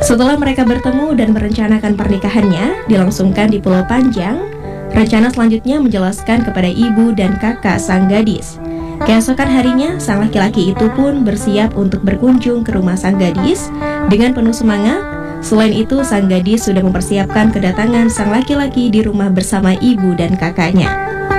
Setelah mereka bertemu dan merencanakan pernikahannya dilangsungkan di Pulau Panjang, rencana selanjutnya menjelaskan kepada ibu dan kakak sang gadis. Keesokan harinya, sang laki-laki itu pun bersiap untuk berkunjung ke rumah sang gadis dengan penuh semangat. Selain itu, sang gadis sudah mempersiapkan kedatangan sang laki-laki di rumah bersama ibu dan kakaknya.